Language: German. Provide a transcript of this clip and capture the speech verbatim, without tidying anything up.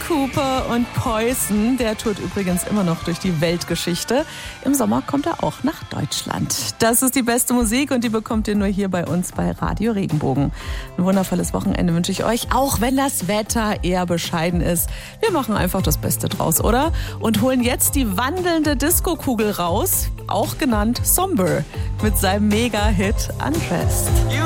Cooper und Poison, der tourt übrigens immer noch durch die Weltgeschichte. Im Sommer kommt er auch nach Deutschland. Das ist die beste Musik und die bekommt ihr nur hier bei uns bei Radio Regenbogen. Ein wundervolles Wochenende wünsche ich euch, auch wenn das Wetter eher bescheiden ist. Wir machen einfach das Beste draus, oder? Und holen jetzt die wandelnde Disco-Kugel raus, auch genannt Somber, mit seinem Mega-Hit Undressed.